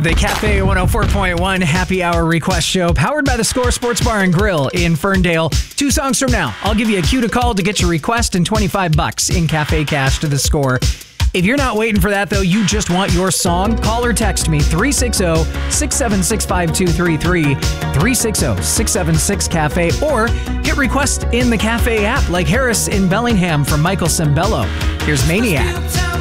The Cafe 104.1 Happy Hour Request Show, powered by the Score Sports Bar and Grill in Ferndale. 2 songs from now, I'll give you a cue to call to get your request and $25 in Cafe Cash to the Score. If you're not waiting for that, though, you just want your song, call or text me, 360-676-5233, 360-676-CAFE, or get requests in the Cafe app, like Harris in Bellingham from Michael Sembello. Here's Maniac.